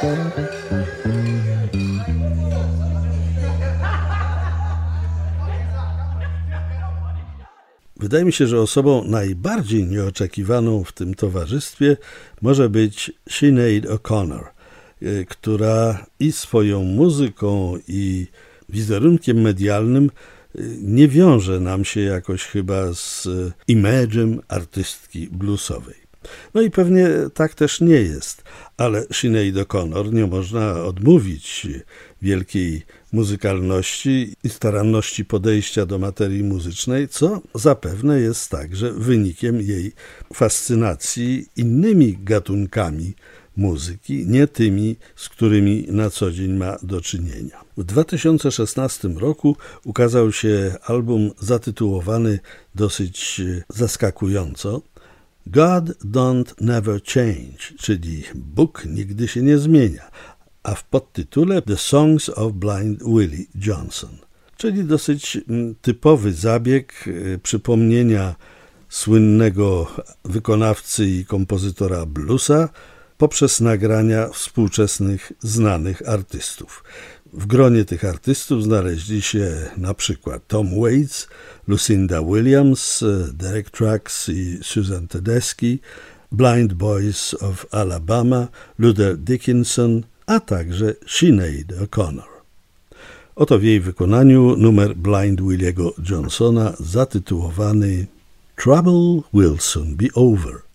Wydaje mi się, że osobą najbardziej nieoczekiwaną w tym towarzystwie może być Sinead O'Connor, która i swoją muzyką, i wizerunkiem medialnym nie wiąże nam się jakoś chyba z image'em artystki bluesowej. No i pewnie tak też nie jest, ale Sinead O'Connor nie można odmówić wielkiej muzykalności i staranności podejścia do materii muzycznej, co zapewne jest także wynikiem jej fascynacji innymi gatunkami muzyki, nie tymi, z którymi na co dzień ma do czynienia. W 2016 roku ukazał się album zatytułowany dosyć zaskakująco God Don't Never Change, czyli Bóg nigdy się nie zmienia, a w podtytule The Songs of Blind Willie Johnson, czyli dosyć typowy zabieg przypomnienia słynnego wykonawcy i kompozytora bluesa poprzez nagrania współczesnych znanych artystów. W gronie tych artystów znaleźli się na przykład Tom Waits, Lucinda Williams, Derek Trucks i Susan Tedeschi, Blind Boys of Alabama, Luther Dickinson, a także Sinead O'Connor. Oto w jej wykonaniu numer Blind Williego Johnsona zatytułowany Trouble Will Soon Be Over.